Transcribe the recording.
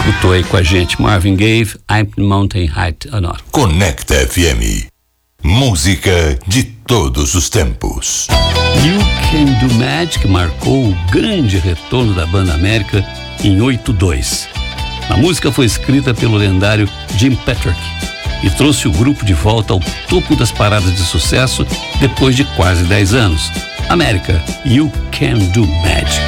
Escutou aí com a gente Marvin Gaye, I'm Mountain Height or Not. Conecta FM. Música de todos os tempos. You Can Do Magic marcou o grande retorno da banda América em 82. A música foi escrita pelo lendário Jim Patrick e trouxe o grupo de volta ao topo das paradas de sucesso depois de quase 10 anos. América, You Can Do Magic.